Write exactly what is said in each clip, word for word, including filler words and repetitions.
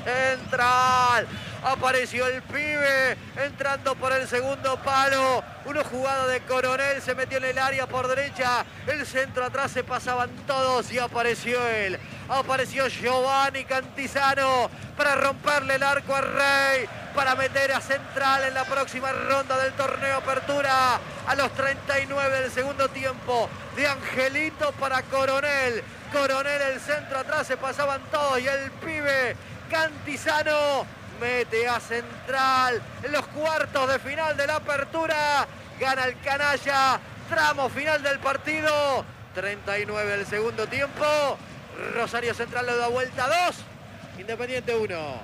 Central. Apareció el pibe entrando por el segundo palo. Una jugada de Coronel, se metió en el área por derecha. El centro atrás, se pasaban todos y apareció él. Apareció Giovanni Cantizano para romperle el arco a Rey, para meter a Central en la próxima ronda del torneo Apertura. A los treinta y nueve del segundo tiempo, de Angelito para Coronel. Coronel, el centro atrás, se pasaban todos y el pibe Cantizano mete a Central en los cuartos de final de la Apertura. Gana el canalla. Tramo final del partido. treinta y nueve del segundo tiempo. Rosario Central le da vuelta dos. Independiente uno.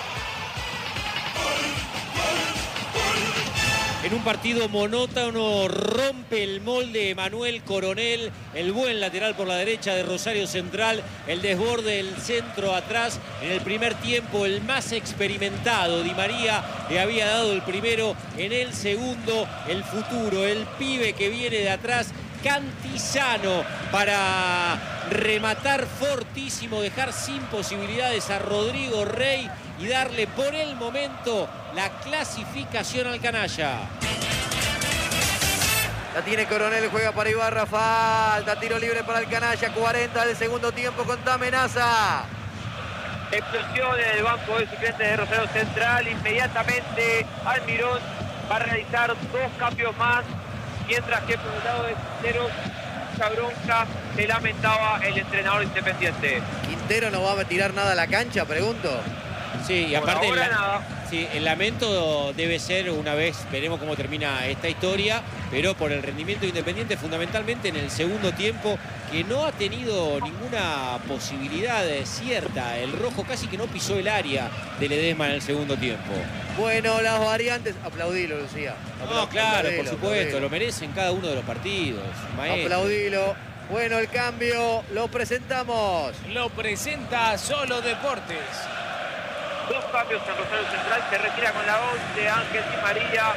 En un partido monótono rompe el molde Emanuel Coronel, el buen lateral por la derecha de Rosario Central, el desborde del centro atrás. En el primer tiempo el más experimentado, Di María, le había dado el primero. En el segundo, el futuro, el pibe que viene de atrás, Cantizano, para rematar fortísimo, dejar sin posibilidades a Rodrigo Rey y darle por el momento la clasificación al canalla. La tiene Coronel, juega para Ibarra, falta, tiro libre para el canalla, cuarenta del segundo tiempo, con amenaza. Explosión en el banco de suplentes de Rosario Central. Inmediatamente Almirón va a realizar dos cambios más, mientras que por el lado de Quintero, mucha bronca, se lamentaba el entrenador independiente. ¿Quintero no va a tirar nada a la cancha, pregunto? Sí, y Por aparte ahora el, nada. sí, el lamento debe ser, una vez veremos cómo termina esta historia, pero por el rendimiento de Independiente, fundamentalmente en el segundo tiempo, que no ha tenido ninguna posibilidad cierta. El rojo casi que no pisó el área de Ledesma en el segundo tiempo. Bueno, las variantes. Aplaudilo, Lucía. Apla No, claro, aplaudilo, por supuesto, aplaudilo. lo merecen cada uno de los partidos, maestro. Aplaudilo. Bueno, el cambio lo presentamos. Lo presenta Solo Deportes. Dos cambios en Rosario Central. Se retira con la once Ángel Di María.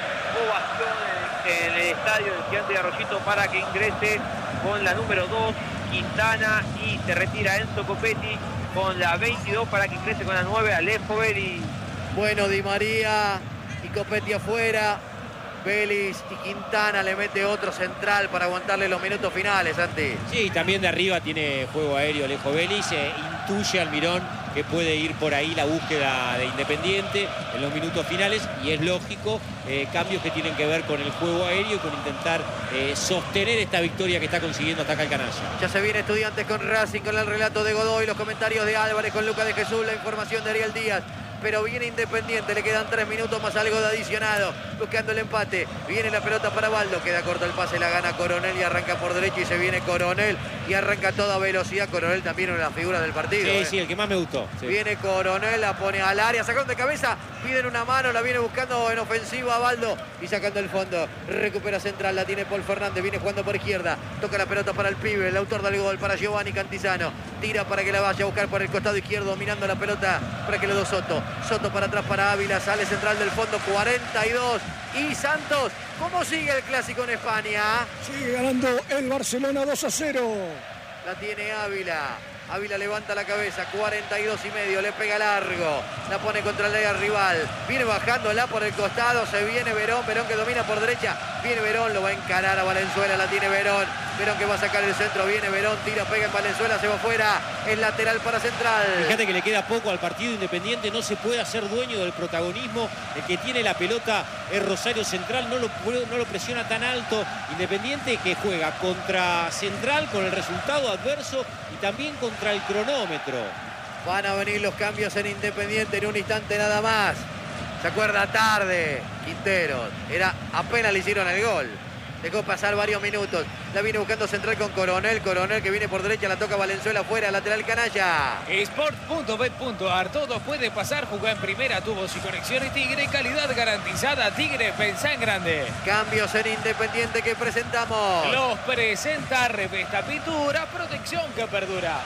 Ovación en, en el estadio del Gigante de Arroyito para que ingrese con la número dos Quintana, y se retira Enzo Copetti con la veintidós para que ingrese con la nueve Alejo Vélez. Bueno, Di María y Copetti afuera. Vélez y Quintana le mete otro central para aguantarle los minutos finales, Santi. Sí, también de arriba tiene juego aéreo Alejo Vélez. Eh, intuye Almirón que puede ir por ahí la búsqueda de Independiente en los minutos finales, y es lógico, eh, cambios que tienen que ver con el juego aéreo y con intentar eh, sostener esta victoria que está consiguiendo hasta acá el canalla. Ya se viene Estudiantes con Racing, con el relato de Godoy, los comentarios de Álvarez, con Lucas de Jesús, la información de Ariel Díaz. Pero viene Independiente, le quedan tres minutos más algo de adicionado, buscando el empate. Viene la pelota para Baldo, queda corto el pase, la gana Coronel y arranca por derecha, y se viene Coronel y arranca a toda velocidad. Coronel también una de las figuras del partido. Sí, eh. sí, el que más me gustó. Sí. Viene Coronel, la pone al área, sacando de cabeza, piden una mano, la viene buscando en ofensiva a Baldo y sacando el fondo. Recupera Central, la tiene Paul Fernández, viene jugando por izquierda, toca la pelota para el pibe, el autor del gol, para Giovanni Cantizano. Tira para que la vaya a buscar por el costado izquierdo, dominando la pelota para que le do Soto. Soto para atrás para Ávila, sale Central del fondo, cuarenta y dos. Y Santos, ¿cómo sigue el clásico en España? Sigue ganando el Barcelona dos a cero. La tiene Ávila. Ávila levanta la cabeza, cuarenta y dos y medio, le pega largo, la pone contra el área rival, viene bajándola por el costado, se viene Verón, Verón que domina por derecha, viene Verón, lo va a encarar a Valenzuela, la tiene Verón, Verón que va a sacar el centro, viene Verón, tira, pega en Valenzuela, se va afuera, es lateral para Central. Fíjate que le queda poco al partido. Independiente no se puede hacer dueño del protagonismo. El que tiene la pelota es Rosario Central, no lo, no lo presiona tan alto. Independiente que juega contra Central con el resultado adverso y también contra el cronómetro. Van a venir los cambios en Independiente en un instante nada más. Se acuerda tarde Quintero, era apenas le hicieron el gol. Dejó pasar varios minutos. La viene buscando Central con Coronel. Coronel que viene por derecha, la toca Valenzuela afuera, lateral canalla. Sport punto bet punto ar, todo puede pasar. Jugá en primera, tubos y conexiones Tigre, calidad garantizada. Tigre, pensá en grande. Cambios en Independiente que presentamos. Los presenta Revesta Pintura, protección que perdura.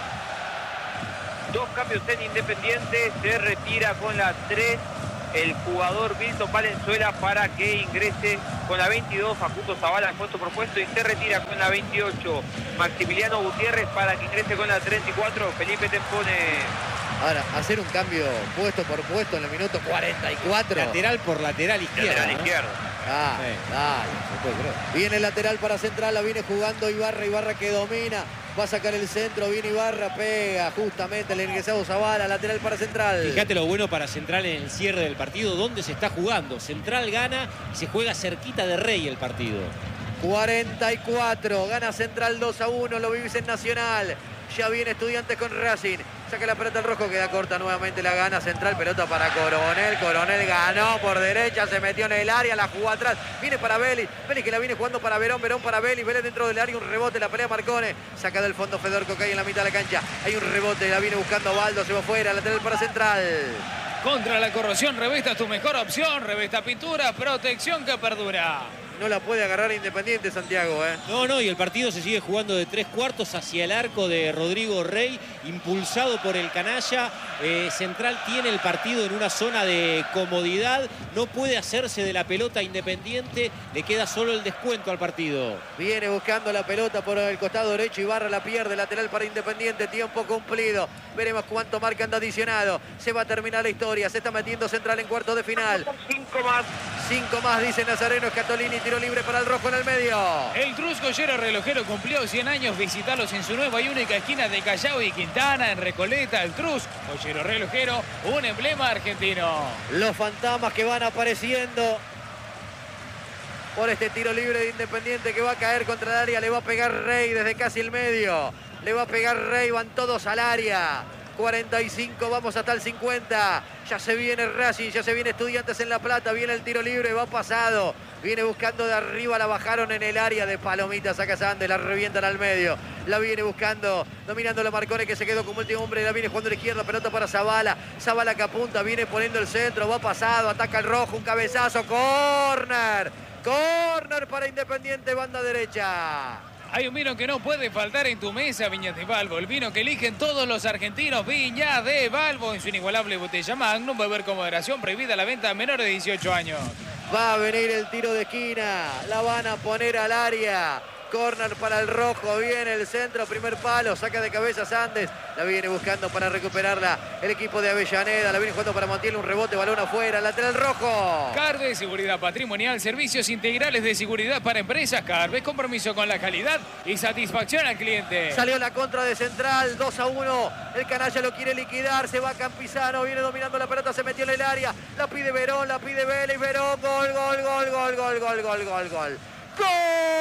Dos cambios en Independiente, se retira con la tres el jugador Milton Valenzuela para que ingrese con con la veintidós, Facundo Zavala puesto por puesto, y se retira con la veintiocho Maximiliano Gutiérrez para que ingrese con la treinta y cuatro Felipe Tempone. Ahora, hacer un cambio puesto por puesto en el minuto cuarenta y cuatro. Lateral por lateral izquierda. Lateral ¿no? izquierdo. Ah, Sí. dale, se puede creer. Viene el lateral para Central, la viene jugando Ibarra, Ibarra que domina, va a sacar el centro, viene Ibarra, pega justamente el ingresado Zavala, lateral para Central. Fíjate lo bueno para Central en el cierre del partido, donde se está jugando. Central gana y se juega cerquita de Rey el partido. cuarenta y cuatro, gana Central dos a uno, lo vivís en Nacional. Ya viene Estudiantes con Racing. Saca la pelota al rojo, queda corta nuevamente, la gana Central, pelota para Coronel. Coronel ganó por derecha, se metió en el área, la jugó atrás. Viene para Vélez, Vélez que la viene jugando para Verón, Verón para Vélez, Vélez dentro del área, un rebote, la pelea Marcone. Saca del fondo Fedorco, que hay en la mitad de la cancha. Hay un rebote, la viene buscando Baldo, se va fuera, lateral para Central. Contra la corrosión, Revesta tu mejor opción. Revesta Pintura, protección que perdura. No la puede agarrar Independiente, Santiago, ¿eh? No, no, y el partido se sigue jugando de tres cuartos hacia el arco de Rodrigo Rey, impulsado por el canalla. Eh, Central tiene el partido en una zona de comodidad, no puede hacerse de la pelota Independiente, le queda solo el descuento al partido. Viene buscando la pelota por el costado derecho, Ibarra la pierde, lateral para Independiente, tiempo cumplido. Veremos cuánto marcan de adicionado. Se va a terminar la historia, se está metiendo Central en cuarto de final. Cinco más. Cinco más, dice Nazareno Scatolini, tiro libre para el rojo en el medio. El Cruz Goyero Relojero cumplió cien años. Visitarlos en su nueva y única esquina de Callao y Quintana, en Recoleta. El Cruz Goyero Relojero, un emblema argentino. Los fantasmas que van apareciendo por este tiro libre de Independiente, que va a caer contra el área. Le va a pegar Rey desde casi el medio. Le va a pegar Rey, van todos al área. cuarenta y cinco, vamos hasta el cincuenta. Ya se viene Racing, ya se viene Estudiantes en La Plata. Viene el tiro libre, va pasado. Viene buscando de arriba, la bajaron en el área de Palomita. Saca Sandes, la revientan al medio. La viene buscando, dominando la Marcone, que se quedó como último hombre. La viene jugando a la izquierda, pelota para Zavala. Zavala que apunta, viene poniendo el centro, va pasado, ataca el rojo, un cabezazo, córner. Córner para Independiente, banda derecha. Hay un vino que no puede faltar en tu mesa, Viña de Balbo. El vino que eligen todos los argentinos, Viña de Balbo. En su inigualable botella Magnum, beber con moderación, prohibida la venta a menores de dieciocho años. Va a venir el tiro de esquina, la van a poner al área. Córner para el rojo, viene el centro, primer palo, saca de cabeza Sandes, la viene buscando para recuperarla el equipo de Avellaneda, la viene jugando para Montiel, un rebote, balón afuera, lateral rojo. Carve, seguridad patrimonial, servicios integrales de seguridad para empresas. Carve, compromiso con la calidad y satisfacción al cliente. Salió la contra de Central, dos a uno, el canalla lo quiere liquidar, se va Campizano, viene dominando la pelota, se metió en el área, la pide Verón, la pide Vélez, Verón, gol, gol, gol, gol, gol, gol, gol, gol, gol. ¡Gol!